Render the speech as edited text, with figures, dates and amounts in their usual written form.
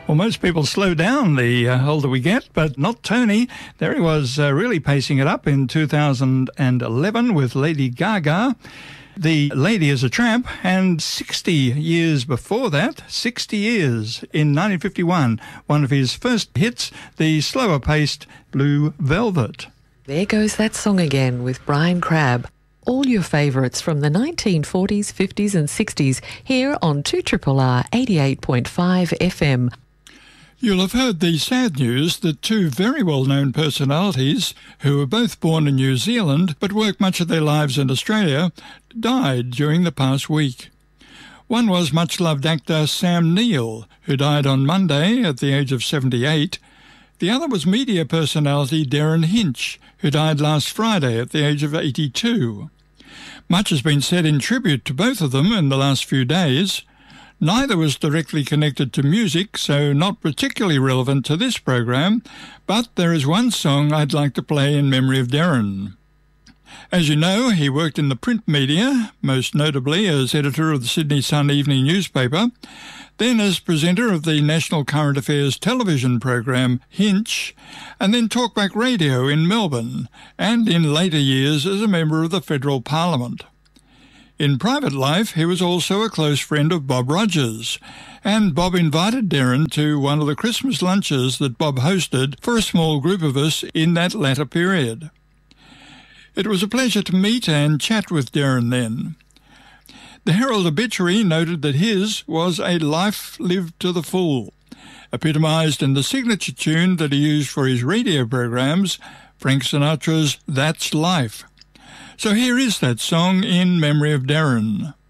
Well, most people slow down the older we get, but not Tony. There he was really pacing it up in 2011 with Lady Gaga. The Lady is a Tramp, and 60 years before that, 60 years, in 1951, one of his first hits, the slower-paced Blue Velvet. There goes that song again with Brian Crabb. All your favourites from the 1940s, 50s and 60s here on 2RRR 88.5 FM. You'll have heard the sad news that two very well-known personalities, who were both born in New Zealand but worked much of their lives in Australia, died during the past week. One was much-loved actor Sam Neill, who died on Monday at the age of 78. The other was media personality Derryn Hinch, who died last Friday at the age of 82. Much has been said in tribute to both of them in the last few days. Neither was directly connected to music, so not particularly relevant to this program, but there is one song I'd like to play in memory of Derryn. As you know, he worked in the print media, most notably as editor of the Sydney Sun evening newspaper, then as presenter of the National Current Affairs television program Hinch, and then Talkback Radio in Melbourne, and in later years as a member of the Federal Parliament. In private life, he was also a close friend of Bob Rogers, and Bob invited Derryn to one of the Christmas lunches that Bob hosted for a small group of us in that latter period. It was a pleasure to meet and chat with Derryn then. The Herald obituary noted that his was a life lived to the full, epitomised in the signature tune that he used for his radio programs, Frank Sinatra's That's Life. So here is that song in memory of Derryn.